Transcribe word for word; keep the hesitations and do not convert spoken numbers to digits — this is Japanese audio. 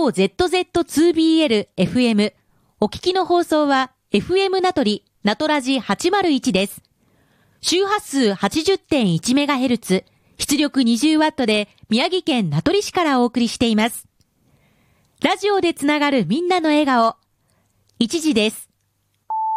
オーゼットゼットツービーエルエフエム。お聞きの放送は エフエム 名取、名取ラジはちまるいちです。周波数 はちじゅってんいちメガヘルツ、出力 にじゅうワット で宮城県名取市からお送りしています。ラジオでつながるみんなの笑顔。いちじです。